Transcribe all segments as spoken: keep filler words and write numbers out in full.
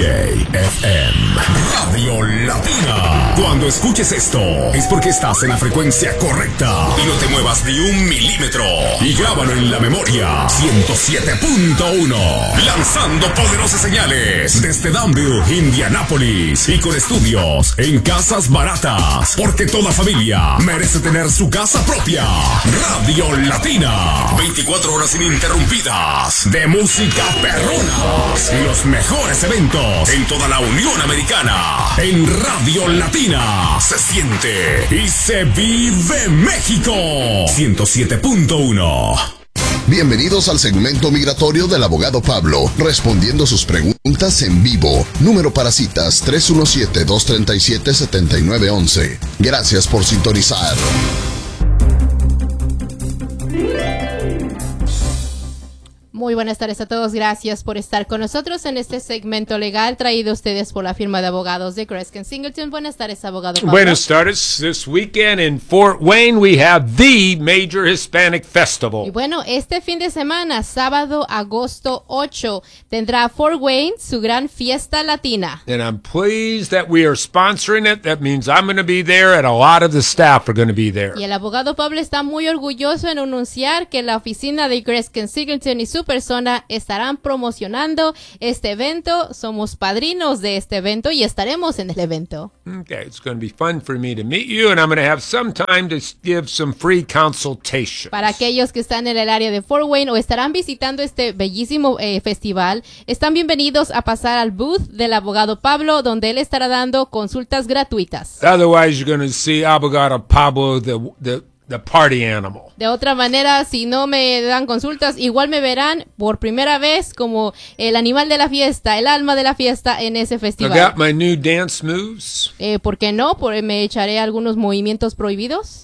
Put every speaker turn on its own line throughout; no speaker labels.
J F M, Radio Latina. Cuando escuches esto, es porque estás en la frecuencia correcta. Y no te muevas ni un milímetro. Y grábalo en la memoria. ciento siete punto uno. Lanzando poderosas señales desde Danville, Indianápolis. Y con estudios en Casas Baratas. Porque toda familia merece tener su casa propia. Radio Latina. veinticuatro horas ininterrumpidas de música perrona. Y los mejores eventos en toda la Unión Americana. En Radio Latina se siente y se vive México. ciento siete punto uno.
Bienvenidos al segmento migratorio del abogado Pablo, respondiendo sus preguntas en vivo. Número para citas tres uno siete, dos tres siete, siete nueve uno uno. Gracias por sintonizar.
Muy buenas tardes a todos, gracias por estar con nosotros en este segmento legal traído a ustedes por la firma de abogados de Kreskin Singleton. Buenas tardes, abogado Pablo.
Buenas tardes. This weekend in Fort Wayne we have the major Hispanic festival.
Y bueno, este fin de semana, sábado, agosto ocho, tendrá Fort Wayne su gran fiesta latina.
And I'm pleased that we are sponsoring it. That means I'm going to be there and a lot of the staff are going to be there.
Y el abogado Pablo está muy orgulloso en anunciar que la oficina de Kreskin Singleton y su persona estarán promocionando este evento. Somos padrinos de este evento y estaremos en el evento.
Okay, it's going to be fun for me to meet you and I'm going to have some time to give some free consultations.
Para aquellos que están en el área de Fort Wayne o estarán visitando este bellísimo eh, festival, están bienvenidos a pasar al booth del abogado Pablo, donde él estará dando consultas gratuitas.
Otherwise, you're going to see abogado Pablo, the the The party animal.
De otra manera, si no me dan consultas, igual me verán por primera vez como el animal de la fiesta, el alma de la fiesta en ese festival.
I got my new dance moves.
Eh, ¿Por qué no? Por, me echaré algunos movimientos prohibidos.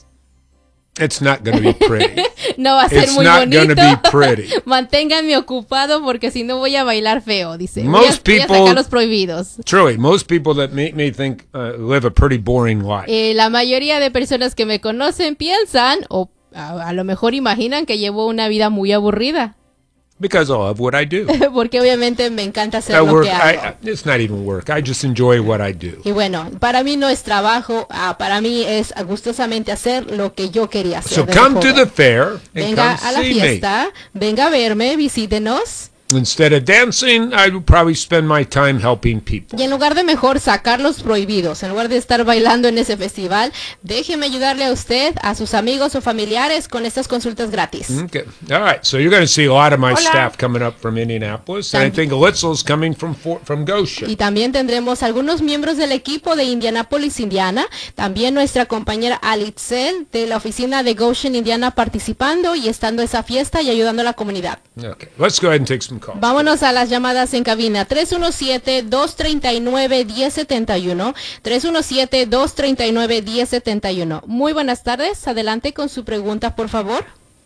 It's not going to be pretty.
No va a ser
It's
muy
not
bonito.
Gonna be pretty.
Manténganme ocupado porque si no voy a bailar feo, dice.
Most
voy, a,
people,
voy a sacar los prohibidos.
Truly, most people that meet me think uh, live a pretty boring life.
Eh, la mayoría de personas que me conocen piensan, o a, a lo mejor imaginan que llevo una vida muy aburrida.
Because I love what I do.
Porque obviamente me encanta hacer
I
lo
work,
que hago.
I, it's not even work. I just enjoy what I do.
Y bueno, para mí no es trabajo, uh, para mí es gustosamente hacer lo que yo quería hacer.
So come to the fair and
venga
come
a la
see
fiesta, me. venga a verme, visítenos.
Instead of dancing, I would probably spend my time helping people.
Y en lugar de mejor sacar los prohibidos, en lugar de estar bailando en ese festival, déjeme ayudarle a usted, a sus amigos o familiares con estas consultas gratis.
Okay. All right. So you're going to see a lot of my
Hola.
staff coming up from Indianapolis. And I think Litzel's coming from Fort, from Goshen.
Y también tendremos algunos miembros del equipo de Indianapolis, Indiana. También nuestra compañera Alitzel de la oficina de Goshen, Indiana, participando y estando en esa fiesta y ayudando a la comunidad.
Okay. Let's go ahead and take some calls.
Vámonos a las llamadas en cabina. tres uno siete, dos tres nueve, uno cero siete uno. tres uno siete, dos tres nueve, uno cero siete uno. Muy buenas tardes. Adelante con su pregunta, por favor.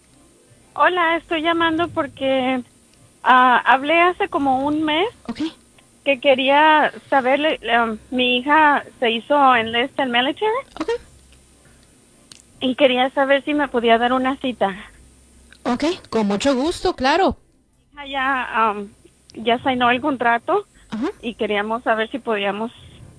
Hola, estoy llamando porque uh, hablé hace como un mes
okay.
que quería saber, um, mi hija se hizo enlist en military
okay.
y quería saber si me podía dar una cita.
Ok, con mucho gusto, claro.
Mi hija ya, um, ya signó el contrato uh-huh. y queríamos saber si podíamos,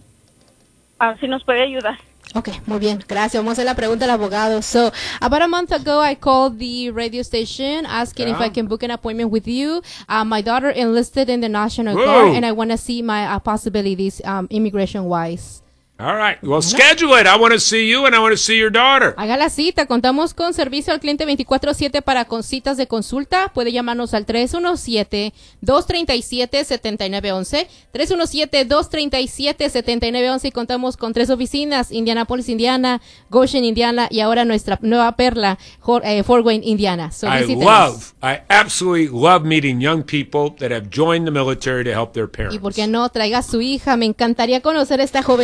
uh, si nos puede ayudar.
Okay, muy bien, gracias. Vamos a hacer la pregunta al abogado. So, about a month ago, I called the radio station asking yeah. if I can book an appointment with you. Uh, my daughter enlisted in the National
Whoa.
Guard, and I want to see my uh, possibilities um, immigration-wise.
All right. Well, schedule it. I want to see you and I want to see your daughter.
Haga la cita. Contamos con servicio al cliente veinticuatro siete para con citas de consulta. Puede llamarnos al tres uno siete, dos tres siete, siete nueve uno uno. tres uno siete, dos tres siete, siete nueve uno uno. Y contamos con tres oficinas: Indianapolis, Indiana, Goshen, Indiana, y ahora nuestra nueva perla, Fort Wayne, Indiana. So,
I love, I absolutely love meeting young people that have joined the military to help their parents.
Y por qué no, traiga a su hija. Me encantaría conocer a esta jovencita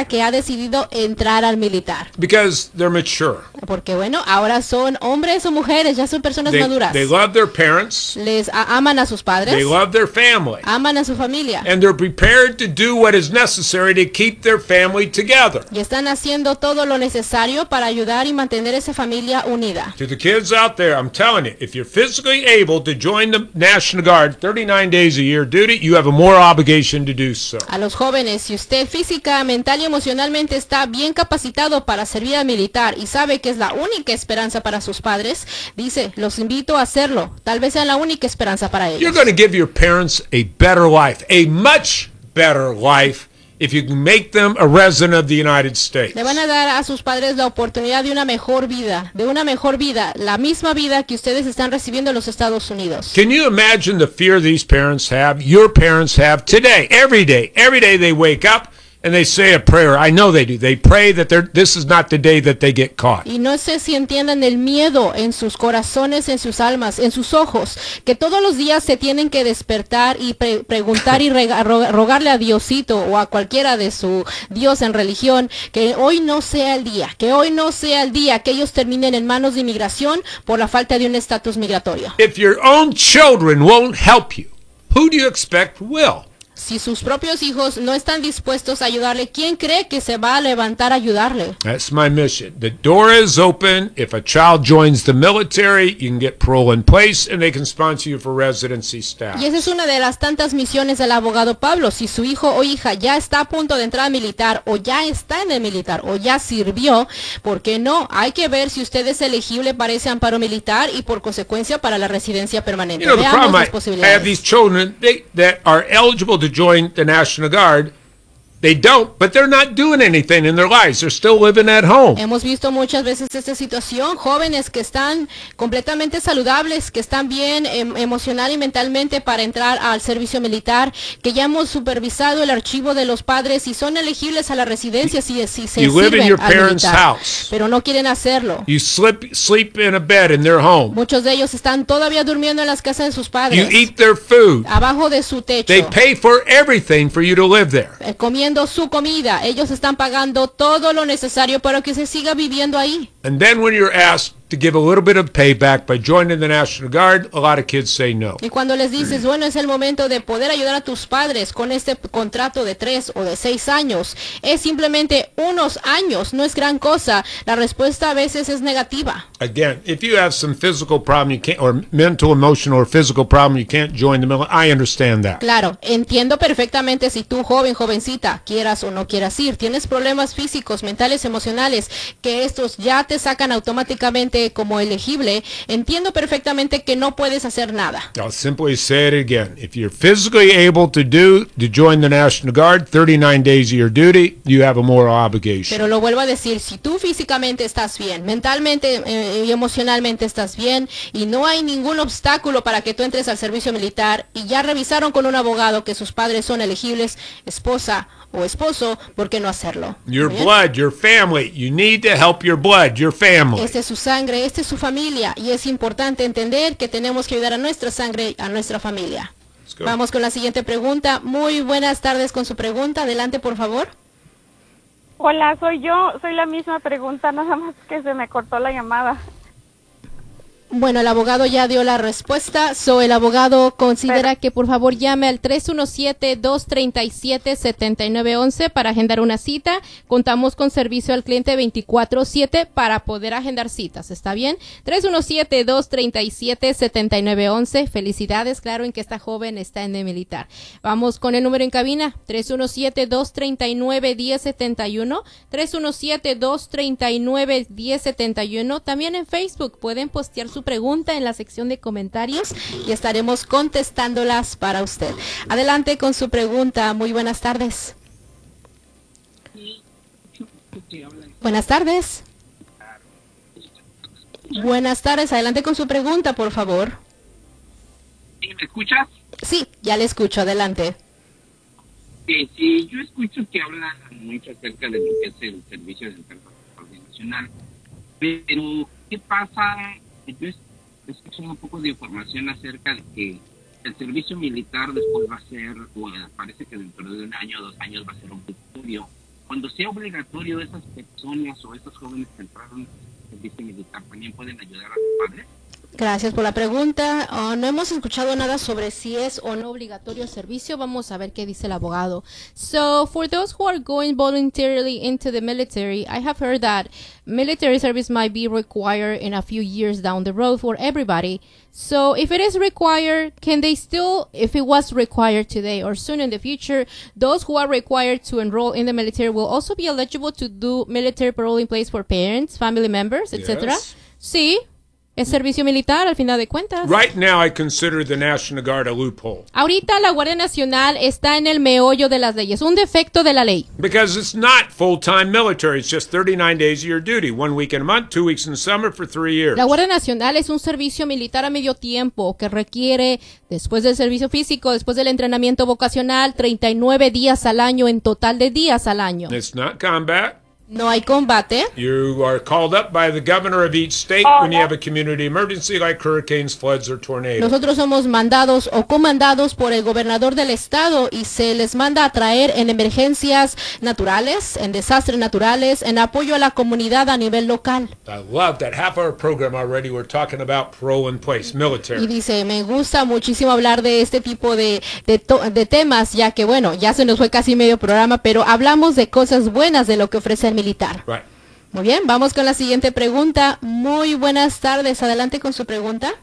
jovencita que ha decidido entrar al militar.
Because they're mature.
Porque bueno, ahora son hombres o mujeres, ya son personas
They,
maduras.
they love their parents.
Les a- aman a sus padres.
They love their family.
Aman a su familia.
And they're prepared to do what is necessary to keep their family together.
Y están haciendo todo lo necesario para ayudar y mantener esa familia unida.
To the kids out there, I'm telling you, if you're physically able to join the National Guard thirty-nine days a year duty, you have a more obligation to do so.
A los jóvenes, si usted física, mental y emocionalmente está bien capacitado para servir al militar y sabe que es la única esperanza para sus padres, dice, los invito a hacerlo. Tal vez sea la única esperanza para ellos.
You're going to give your parents a better life, a much better life, if you can make them a resident of the United States.
Le van a dar a sus padres la oportunidad de una mejor vida, de una mejor vida, la misma vida que ustedes están recibiendo en los Estados Unidos.
Can you imagine the fear these parents have, your parents have today, every day? Every day they wake up and they say a prayer. I know they do. They pray that they're, this is not the day that they get caught.
Y no sé si entiendan el miedo en sus corazones, en sus almas, en sus ojos, que todos los días se tienen que despertar y pre preguntar y rega, ro rogarle a Diosito o a cualquiera de su Dios en religión que hoy no sea el día, que hoy no sea el día que ellos terminen en manos de inmigración por la falta de un estatus migratorio.
If your own children won't help you, who do you expect will?
Si sus propios hijos no están dispuestos a ayudarle, ¿quién cree que se va a levantar a ayudarle?
That's my mission. The door is open. If a child joins the military, you can get parole in place and they can sponsor you for residency status.
Y esa es una de las tantas misiones del abogado Pablo. Si su hijo o hija ya está a punto de entrar al militar o ya está en el militar o ya sirvió, ¿por qué no? Hay que ver si usted es elegible para ese amparo militar y por consecuencia para la residencia permanente.
You know, the
Veamos
problem
las
I, I
posibilidades.
have these children they, that are eligible to join the National Guard. They don't, but they're not doing anything in their lives. They're still living at home.
Hemos visto muchas veces esta situación, jóvenes que están completamente saludables, que están bien em, emocional y mentalmente para entrar al servicio militar, que ya hemos supervisado el archivo de los padres y son elegibles a la residencia si, si se
You live in
sirven
your
al
parents'
militar,
house.
pero no quieren hacerlo.
You sleep sleep in a bed in their home.
Muchos de ellos están todavía durmiendo en las casas de sus
You
padres,
eat their food.
abajo de su techo,
They pay for everything for you to live there.
eh, comiendo su comida. Ellos están pagando todo lo necesario para que se siga viviendo ahí.
And then when you're asked to give a little bit of payback by joining the National Guard, a lot of kids say no.
Y cuando les dices, bueno, es el momento de poder ayudar a tus padres con este contrato de tres o de seis años, es simplemente unos años, no es gran cosa, la respuesta a veces es negativa.
Again, if you have some physical problem you can't, or mental, emotional, or physical problem you can't join the military, I understand that.
Claro, entiendo perfectamente si tú, joven, jovencita, quieras o no quieras ir, tienes problemas físicos, mentales, emocionales, que estos ya te sacan automáticamente como elegible, entiendo perfectamente que no puedes hacer nada.
I'll simply say it again. If you're physically able to do to join the National Guard, thirty-nine days of your duty, you have a moral obligation.
Pero lo vuelvo a decir, si tú físicamente estás bien, mentalmente eh, y emocionalmente estás bien y no hay ningún obstáculo para que tú entres al servicio militar y ya revisaron con un abogado que sus padres son elegibles, esposa o esposo, ¿por qué no hacerlo?
Your
¿Muy bien?
blood, your family. You need to help your blood, your family.
Esta es su sangre, esta es su familia y es importante entender que tenemos que ayudar a nuestra sangre, a nuestra familia.
Let's go.
Vamos con la siguiente pregunta. Muy buenas tardes con su pregunta. Adelante, por favor.
Hola, soy yo, soy la misma pregunta, nada más que se me cortó la llamada.
Bueno, el abogado ya dio la respuesta. So, el abogado considera que por favor llame al tres uno siete, dos tres siete, siete nueve uno uno para agendar una cita. Contamos con servicio al cliente veinticuatro siete para poder agendar citas. ¿Está bien? tres uno siete, dos tres siete, siete nueve uno uno. Felicidades, claro, en que esta joven está en el militar. Vamos con el número en cabina. tres uno siete, dos tres nueve, uno cero siete uno. tres uno siete, dos tres nueve, uno cero siete uno. También en Facebook pueden postear su pregunta en la sección de comentarios y estaremos contestándolas para usted. Adelante con su pregunta. Muy buenas tardes. Buenas tardes. Buenas tardes. Adelante con su pregunta, por favor.
¿Sí, me escuchas?
Sí, ya le escucho. Adelante.
Sí, sí, yo escucho que hablan mucho acerca de lo que es el servicio del Servicio Nacional, pero ¿qué pasa? Yo escucho un poco de información acerca de que el servicio militar después va a ser, bueno, parece que dentro de un año o dos años va a ser obligatorio. cuando sea obligatorio, esas personas o estos jóvenes que entraron al servicio militar también pueden ayudar a sus padres.
Gracias por la pregunta. Uh, no hemos escuchado nada sobre si es o no obligatorio el servicio. Vamos a ver qué dice el abogado. So, for those who are going voluntarily into the military, I have heard that military service might be required in a few years down the road for everybody. So, if it is required, can they still, if it was required today or soon in the future, those who are required to enroll in the military will also be eligible to do military parole in place for parents, family members, et cetera?
Yes.
Sí. Es servicio militar, al final de cuentas.
Right now, I consider the National Guard a loophole.
Ahorita la Guardia Nacional está en el meollo de las leyes, un defecto de la ley.
Because it's not full-time military. It's just thirty-nine days of your duty. One week in a month, two weeks in the summer for three years.
La Guardia Nacional es un servicio militar a medio tiempo que requiere, después del servicio físico, después del entrenamiento vocacional, treinta y nueve días al año en total de días al año.
It's not combat.
No hay combate.
You are called up by the governor of each state when you have a community emergency like hurricanes, floods, or tornadoes.
Nosotros somos mandados o comandados por el gobernador del estado y se les manda a traer en emergencias naturales, en desastres naturales, en apoyo a la comunidad a nivel local.
I love that half our program already we're talking about parole in place,
Y
military.
dice, me gusta muchísimo hablar de este tipo de, de, to- de temas, ya que bueno, ya se nos fue casi medio programa, pero hablamos de cosas buenas de lo que ofrece el militar.
Right.
Muy bien, vamos con la siguiente pregunta. Muy buenas tardes, adelante con su pregunta.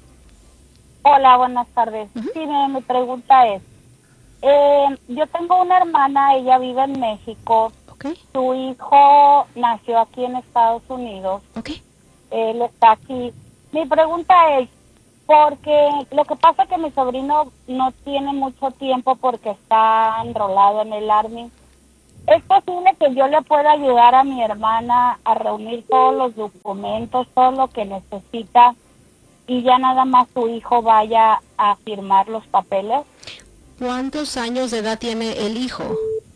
Hola, buenas tardes. Sí, mi, mi pregunta es, eh, yo tengo una hermana, ella vive en México,
Ok,
su hijo nació aquí en Estados Unidos,
ok.
él está aquí. Mi pregunta es, porque lo que pasa es que mi sobrino no tiene mucho tiempo porque está enrolado en el Army. ¿Es posible que yo le pueda ayudar a mi hermana a reunir todos los documentos, todo lo que necesita, y ya nada más su hijo vaya a firmar los papeles?
¿Cuántos años de edad tiene el hijo?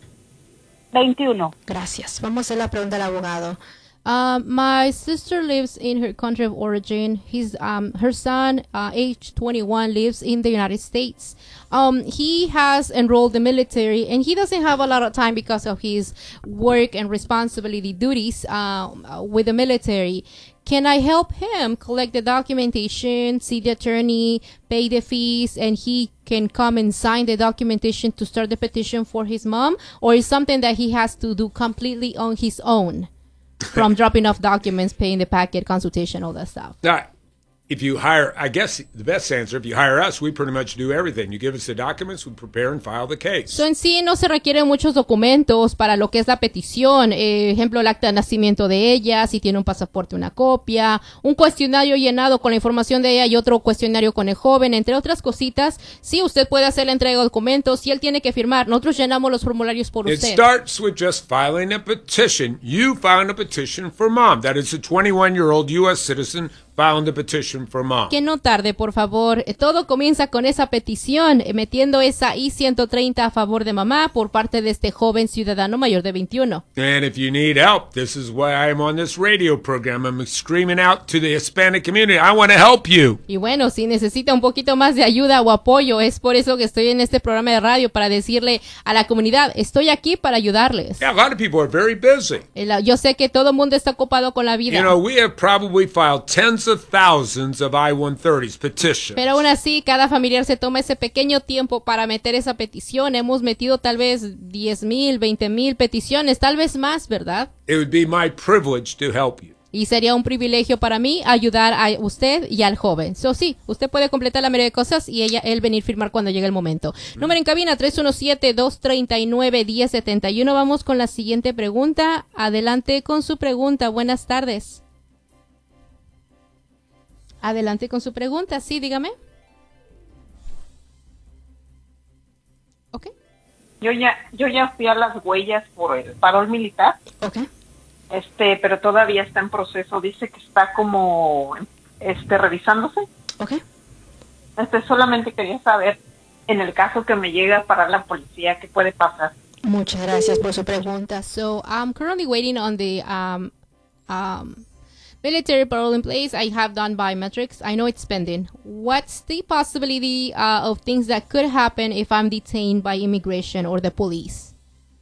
veintiuno.
Gracias. Vamos a hacer la pregunta al abogado. Uh, my sister lives in her country of origin. His um her son, uh, age twenty-one, lives in the United States. Um, he has enrolled the military, and he doesn't have a lot of time because of his work and responsibility duties um, uh, with the military. Can I help him collect the documentation, see the attorney, pay the fees, and he can come and sign the documentation to start the petition for his mom? Or is something that he has to do completely on his own? From dropping off documents, paying the packet, consultation, all that stuff.
Now, if you hire, I guess the best answer, if you hire us, we pretty much do everything. You give us the documents, we prepare and file the case.
So, en sí no se requieren muchos documentos para lo que es la petición. Eh, ejemplo, el acta de nacimiento de ella, si tiene un pasaporte, una copia, un cuestionario llenado con la información de ella y otro cuestionario con el joven, entre otras cositas. Sí, usted puede hacer la entrega de documentos y él tiene que firmar. Nosotros llenamos los formularios por
It
usted.
starts with just filing a petition. You filing a petition for mom. That is a twenty-one-year-old U S citizen filing the petition for mom.
Que no tarde, por favor. Eh, Todo comienza con esa petición, eh, metiendo esa I ciento treinta a favor de mamá por parte de este joven ciudadano mayor de veintiuno.
And if you need help, this is why I'm on this radio program. I'm screaming out to the Hispanic community, I want to help you.
Y bueno, si necesita un poquito más de ayuda o apoyo, es por eso que estoy en este programa de radio, para decirle a la comunidad, estoy aquí para ayudarles.
Yeah, a lot of people are very busy.
El- Yo sé que todo el mundo está ocupado con la vida.
You know, we have probably filed tens of thousands of I one thirties petitions.
Pero aún así, cada familiar se toma ese pequeño tiempo para meter esa petición. Hemos metido tal vez diez mil, veinte mil peticiones, tal vez más, ¿verdad?
It would be my privilege to help you.
Y sería un privilegio para mí ayudar a usted y al joven. So, sí, usted puede completar la mayoría de cosas y ella, él venir a firmar cuando llegue el momento. Número en cabina tres uno siete, dos tres nueve, uno cero siete uno. Vamos con la siguiente pregunta. Adelante con su pregunta. Buenas tardes. Adelante con su pregunta. Sí, dígame. Ok.
Yo ya, yo ya fui a las huellas por el parol militar,
Ok.
este, pero todavía está en proceso. Dice que está como, este, revisándose.
Ok.
Este, solamente quería saber, en el caso que me llegue a parar la policía, ¿qué puede pasar?
Muchas gracias por su pregunta. So, I'm currently waiting on the um, um, military parole in place. I have done biometrics. I know it's pending. What's the possibility uh, of things that could happen if I'm detained by immigration or the police?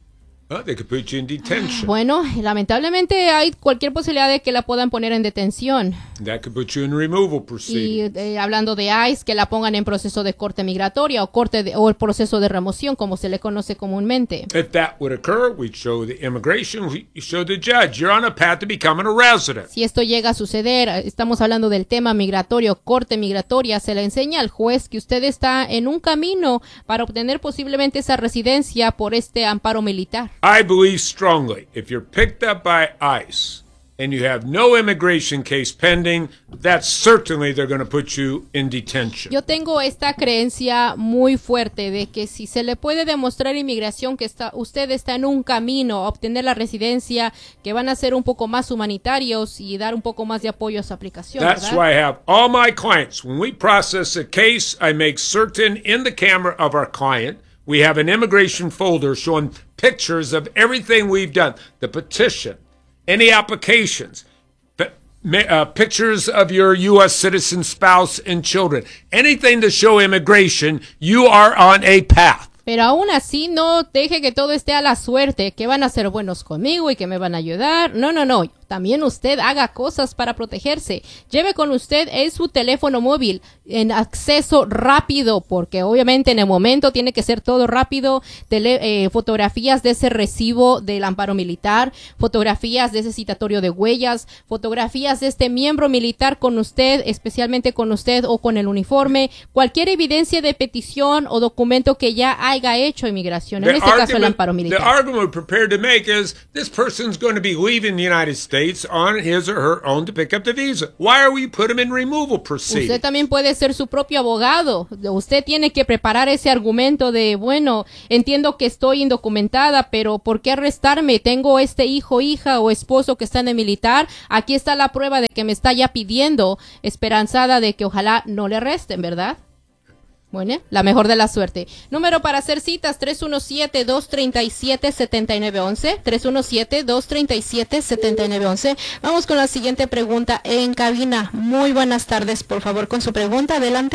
Oh, they could put you in detention.
Bueno, lamentablemente hay cualquier posibilidad de que la puedan poner en detención.
That could put you in removal
Y
proceedings.
eh, hablando de ICE, que la pongan en proceso de corte migratoria o corte de, o el proceso de remoción, como se le conoce comúnmente.
If that would occur, we'd show the immigration, we show the judge, you're on a path to becoming a resident.
Si esto llega a suceder, estamos hablando del tema migratorio, corte migratoria, se le enseña al juez que usted está en un camino para obtener posiblemente esa residencia por este amparo militar.
I believe strongly if you're picked up by ICE and you have no immigration case pending, that's certainly they're going to put you in detention.
Yo tengo esta creencia muy fuerte de que si se le puede demostrar a inmigración que está, usted está en un camino a obtener la residencia, que van a ser un poco más humanitarios y dar un poco más de apoyo a su aplicación,
That's
¿verdad?
why I have all my clients, when we process a case, I make certain in the camera of our client, we have an immigration folder showing pictures of everything we've done, the petition, any applications, pi- ma- uh, pictures of your U S citizen spouse and children, anything to show immigration, you are on a path.
Pero aún así, no deje que todo esté a la suerte, que van a ser buenos conmigo y que me van a ayudar. No, no, no. También usted haga cosas para protegerse. Lleve con usted en su teléfono móvil en acceso rápido, porque obviamente en el momento tiene que ser todo rápido. Tele, eh, fotografías de ese recibo del amparo militar, fotografías de ese citatorio de huellas, fotografías de este miembro militar con usted, especialmente con usted o con el uniforme, cualquier evidencia de petición o documento que ya haya hecho inmigración, en este caso el amparo
the
militar.
argument we're prepared to make is this person's going to be leaving the United States on his or her own to pick up the visa. Why are we put him in removal proceedings?
Usted también puede ser su propio abogado. Usted tiene que preparar ese argumento de, bueno, entiendo que estoy indocumentada, pero ¿por qué arrestarme? Tengo este hijo, hija o esposo que está en el militar. Aquí está la prueba de que me está ya pidiendo, esperanzada de que ojalá no le arresten, ¿verdad? Bueno, la mejor de la suerte. Número para hacer citas, tres uno siete, dos tres siete, siete nueve uno uno. tres uno siete, dos tres siete, siete nueve uno uno. Vamos con la siguiente pregunta en cabina. Muy buenas tardes, por favor, con su pregunta. Adelante.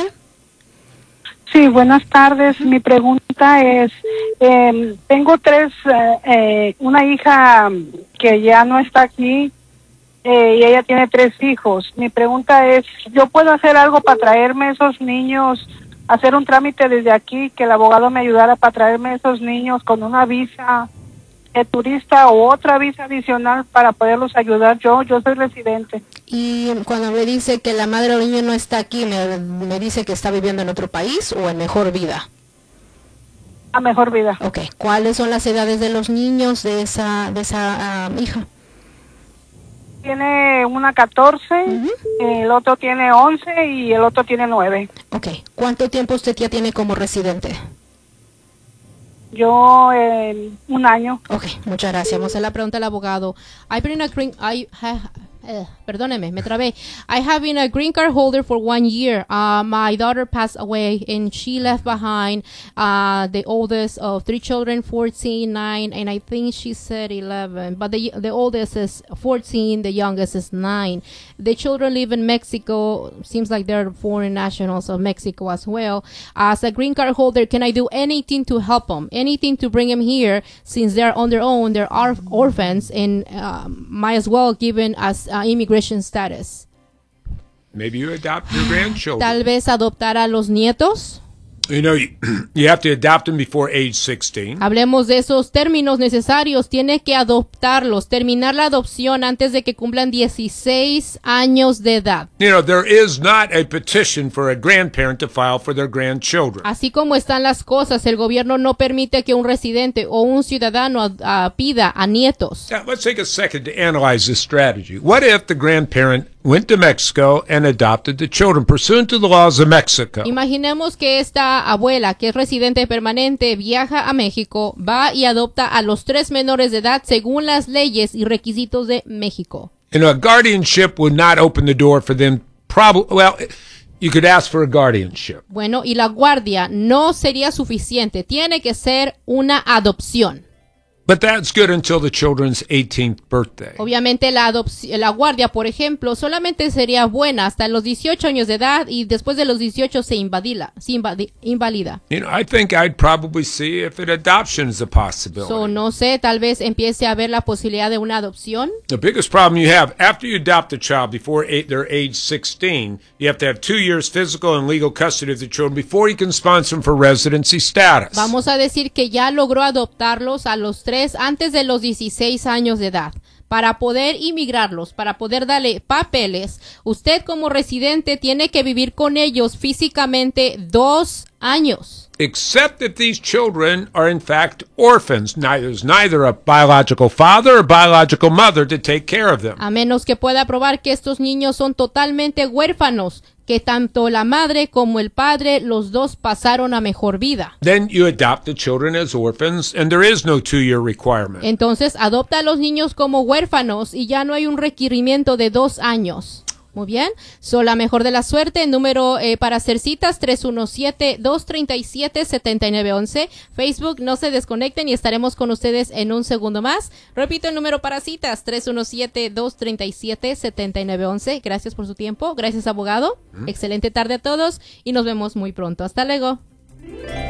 Sí, buenas tardes. Mi pregunta es, eh, tengo tres, eh, eh, una hija que ya no está aquí eh, y ella tiene tres hijos. Mi pregunta es, ¿yo puedo hacer algo para traerme esos niños, hacer un trámite desde aquí, que el abogado me ayudara para traerme esos niños con una visa de turista o otra visa adicional para poderlos ayudar? Yo, yo soy residente.
Y cuando me dice que la madre del niño no está aquí, ¿me, me dice que está viviendo en otro país o en Mejor Vida?
A Mejor Vida.
Ok, ¿cuáles son las edades de los niños de esa, de esa uh, hija?
Tiene una catorce, uh-huh. El otro tiene once y el otro tiene nueve.
Ok, ¿cuánto tiempo usted ya tiene como residente?
Yo, eh, un año.
Ok, muchas gracias. Vamos a la pregunta al abogado. I've been a green, I have, uh, perdóneme, me trabé. I have been a green card holder for one year. Uh, my daughter passed away and she left behind uh, the oldest of three children, fourteen, nine, and I think she said eleven. But the the oldest is fourteen, the youngest is nine. The children live in Mexico. Seems like they're foreign nationals of Mexico as well. As a green card holder, can I do anything to help them? Anything to bring them here, since they're on their own, they're orph- orphans, and uh, might as well given as uh, immigration status.
Maybe you adopt your grandchildren.
Tal vez adoptar a los nietos.
You know, you, you have to adopt them before age sixteen.
Hablemos de esos términos necesarios. Tiene que adoptarlos, terminar la adopción antes de que cumplan dieciséis años de edad.
You know, there is not a petition for a grandparent to file for their grandchildren.
Así como están las cosas, el gobierno no permite que un residente o un ciudadano uh, pida a nietos.
Now, let's take a second to analyze this strategy. What if the grandparent went to Mexico and adopted the children pursuant to the laws of Mexico?
Imaginemos que esta abuela, que es residente permanente, viaja a México, va y adopta a los tres menores de edad según las leyes y requisitos de México.
You know, a guardianship would not open the door for them. Probably, well, you could ask for a guardianship.
Bueno, y la guardia no sería suficiente, tiene que ser una adopción.
But that's good until the children's eighteenth birthday.
Obviamente la adopción, la guardia, por ejemplo, solamente sería buena hasta los dieciocho años de edad y después de los dieciocho se invadila, se invadi, invalida.
You know, I think I'd probably see if an adoption is a possibility.
So, no sé, tal vez empiece a haber la posibilidad de una adopción.
The biggest problem you have after you adopt a child before eight, they're age sixteen, you have to have two years physical and legal custody of the children before you can sponsor them for residency status.
Vamos a decir que ya logró adoptarlos a los tres antes de los dieciséis años de edad. Para poder inmigrarlos, para poder darle papeles, usted como residente tiene que vivir con ellos físicamente dos años.
Except that these children are in fact orphans. Neither, there's neither a biological father or biological mother to take care of them.
A menos que pueda probar que estos niños son totalmente huérfanos, que tanto la madre como el padre, los dos pasaron a mejor vida.
Then you adopt the children as orphans and there is no two-year requirement.
Entonces adopta a los niños como huérfanos y ya no hay un requerimiento de dos años. Muy bien, so, la mejor de la suerte, el número eh, para hacer citas tres uno siete, dos tres siete, siete nueve uno uno. Facebook, no se desconecten y estaremos con ustedes en un segundo más. Repito el número para citas tres uno siete, dos tres siete, siete nueve uno uno. Gracias por su tiempo, gracias abogado, mm. Excelente tarde a todos y nos vemos muy pronto. Hasta luego.